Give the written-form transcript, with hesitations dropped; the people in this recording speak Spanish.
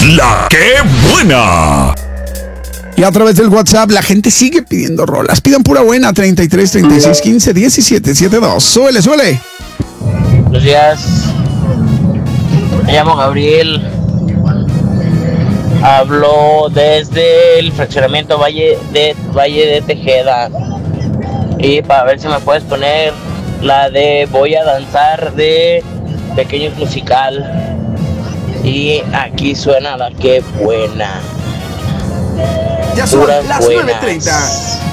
La que buena. Y a través del WhatsApp la gente sigue pidiendo rolas. Pidan pura buena. 33 36 15 17 72. Súbele, súbele. Buenos días. Me llamo Gabriel. Hablo desde el fraccionamiento Valle de Tejeda. Y para ver si me puedes poner la de Voy a danzar de Pequeños Musical. Y aquí suena la que buena. Ya son Puras las buenas. 9:30.